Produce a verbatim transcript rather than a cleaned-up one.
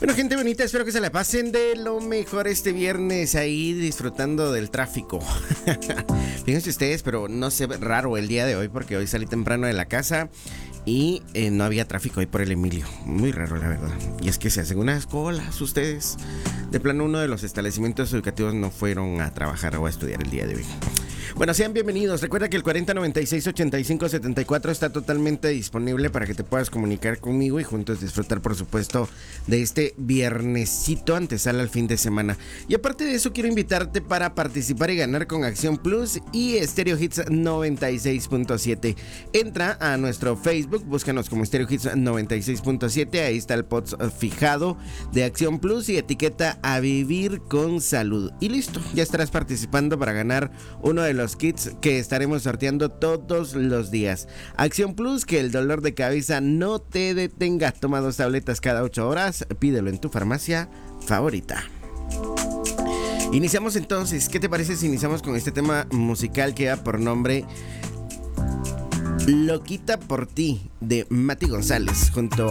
Bueno, gente bonita, espero que se la pasen de lo mejor este viernes ahí disfrutando del tráfico. Fíjense ustedes, pero no sé, raro el día de hoy porque hoy salí temprano de la casa y eh, no había tráfico ahí por el Emilio. Muy raro, la verdad. Y es que se hacen unas colas ustedes. De plano, uno de los establecimientos educativos no fueron a trabajar o a estudiar el día de hoy. Bueno, sean bienvenidos. Recuerda que el cuarenta noventa y seis ochenta y cinco setenta y cuatro está totalmente disponible para que te puedas comunicar conmigo y juntos disfrutar, por supuesto, de este viernesito antesala al fin de semana. Y aparte de eso, quiero invitarte para participar y ganar con Acción Plus y Stereo Hits noventa y seis punto siete. Entra a nuestro Facebook, búscanos como Stereo Hits noventa y seis punto siete. Ahí está el post fijado de Acción Plus y etiqueta a vivir con salud. Y listo, ya estarás participando para ganar uno de los los kits que estaremos sorteando todos los días. Acción Plus, que el dolor de cabeza no te detenga. Toma dos tabletas cada ocho horas. Pídelo en tu farmacia favorita. Iniciamos entonces. ¿Qué te parece si iniciamos con este tema musical que da por nombre Loquita por ti, de Mati González junto